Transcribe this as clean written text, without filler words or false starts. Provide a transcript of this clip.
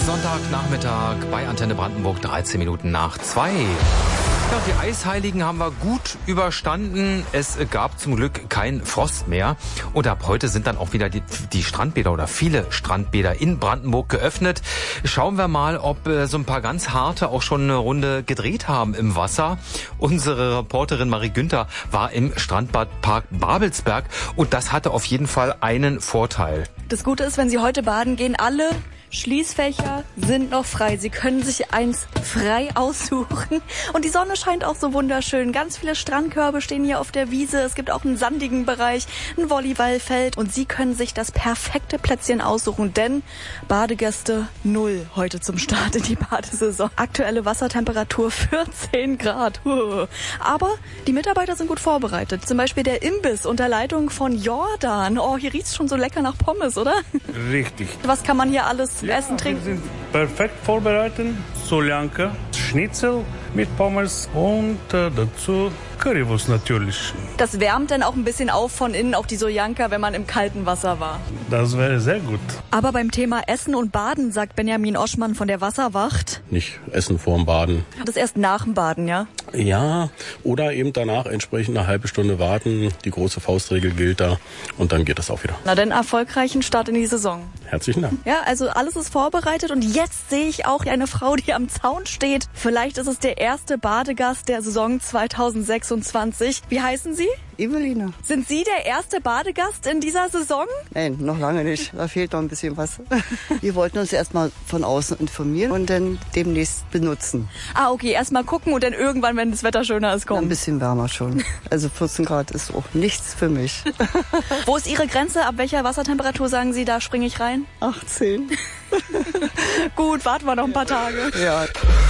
Sonntagnachmittag bei Antenne Brandenburg, 13 Minuten nach 2. Ja, die Eisheiligen haben wir gut überstanden. Es gab zum Glück keinen Frost mehr. Und ab heute sind dann auch wieder die Strandbäder oder viele Strandbäder in Brandenburg geöffnet. Schauen wir mal, ob so ein paar ganz harte auch schon eine Runde gedreht haben im Wasser. Unsere Reporterin Marie Günther war im Strandbadpark Babelsberg und das hatte auf jeden Fall einen Vorteil. Das Gute ist, wenn Sie heute baden gehen, alle Schließfächer sind noch frei. Sie können sich eins frei aussuchen. Und die Sonne scheint auch so wunderschön. Ganz viele Strandkörbe stehen hier auf der Wiese. Es gibt auch einen sandigen Bereich, ein Volleyballfeld. Und Sie können sich das perfekte Plätzchen aussuchen, denn Badegäste 0 heute zum Start in die Badesaison. Aktuelle Wassertemperatur 14 Grad. Aber die Mitarbeiter sind gut vorbereitet. Zum Beispiel der Imbiss unter Leitung von Jordan. Oh, hier riecht's schon so lecker nach Pommes, oder? Richtig. Was kann man hier alles essen, trinken? Wir sind perfekt vorbereitet. Soljanka, Schnitzel mit Pommes und dazu Currywurst natürlich. Das wärmt dann auch ein bisschen auf von innen, auch die Soljanka, wenn man im kalten Wasser war. Das wäre sehr gut. Aber beim Thema Essen und Baden sagt Benjamin Oschmann von der Wasserwacht: Nicht essen vorm Baden. Das erst nach dem Baden, ja? Ja, oder eben danach entsprechend eine halbe Stunde warten. Die große Faustregel gilt da und dann geht das auch wieder. Na dann erfolgreichen Start in die Saison. Herzlichen Dank. Ja, also alles ist vorbereitet und jetzt sehe ich auch eine Frau, die am Zaun steht. Vielleicht ist es der erste Badegast der Saison 2026. Wie heißen Sie? Evelina. Sind Sie der erste Badegast in dieser Saison? Nein, noch lange nicht. Da fehlt noch ein bisschen was. Wir wollten uns erstmal von außen informieren und dann demnächst benutzen. Ah, okay. Erstmal gucken und dann irgendwann, wenn das Wetter schöner ist, kommen. Ein bisschen wärmer schon. Also 14 Grad ist auch nichts für mich. Wo ist Ihre Grenze? Ab welcher Wassertemperatur sagen Sie, da springe ich rein? 18. Gut, warten wir noch ein paar Tage. Ja.